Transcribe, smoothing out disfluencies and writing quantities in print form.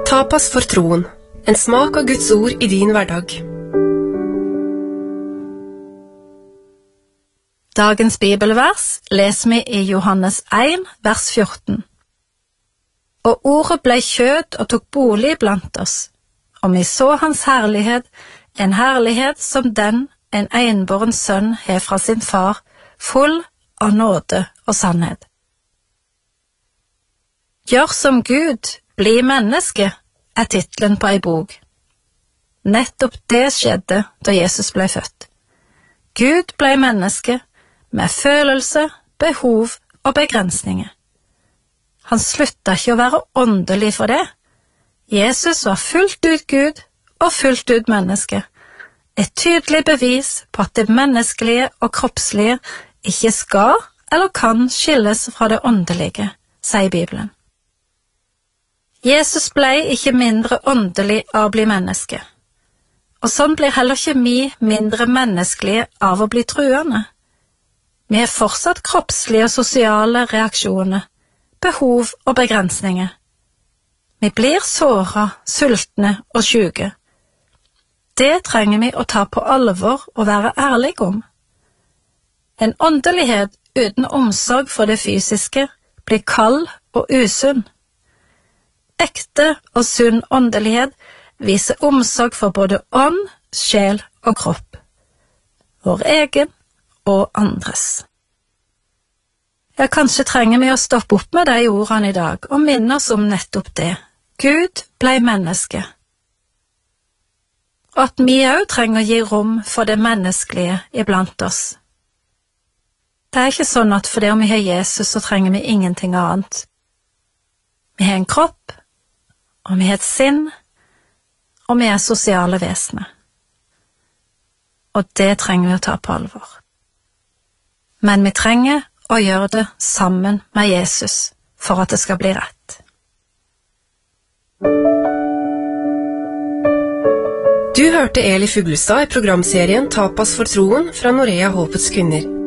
Tapas for troen. En smak av Guds ord i din hverdag. Dagens bibelvers leser vi i Johannes 1, vers 14. Og ordet ble kjød og tok bolig blant oss, og vi så hans herlighet, en herlighet som den en enbåren sønn har fra sin far, full av nåde og sannhet. Gjør som Gud, bli menneske, er titlen på ei bok. Nettopp det skjedde da Jesus ble født. Gud ble menneske med følelse, behov og begrensninger. Han sluttet ikke å være åndelig for det. Jesus var fullt ut Gud og fullt ut menneske. Et tydelig bevis på at det menneskelige og kroppslige ikke skal eller kan skilles fra det åndelige, sier Bibelen. Jesus ble ikke mindre åndelig av å bli menneske, og sånn blir heller ikke vi mindre menneskelige av å bli truende. Vi har fortsatt kroppslige og sosiale reaksjoner, behov og begrensninger. Vi blir såret, sultne og syke. Det trenger vi å ta på alvor og være ærlige om. En åndelighet uten omsorg for det fysiske blir kald og usunn. Ekte og sunn åndelighet viser omsorg for både ånd, sjel og kropp, vår egen og andres. Ja, kanskje trenger vi å stoppe opp med de ordene i dag og minne oss om nettopp det. Gud ble menneske. Og at vi også trenger å gi rom for det menneskelige iblant oss. Det er ikke sånn at fordi om vi har Jesus, så trenger vi ingenting annet. Vi har en kropp, og vi har et sinn, og vi er sosiale vesener. Og det trenger vi å ta på alvor. Men vi trenger å gjøre det sammen med Jesus for at det skal bli rett. Du hørte Eli Fuglestad i programserien Tapas for troen fra Norea Håpets kvinner.